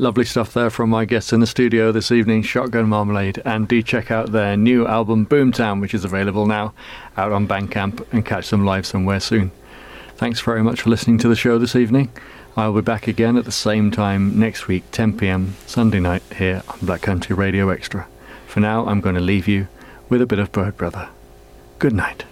Lovely stuff there from my guests in the studio this evening, Shotgun Marmalade, and do check out their new album Boomtown, which is available now out on Bandcamp, and catch them live somewhere soon. Thanks very much for listening to the show this evening. I'll be back again at the same time next week, 10 p.m. Sunday night here on Black Country Radio Extra. For now, I'm going to leave you with a bit of Bird Brother. Good night.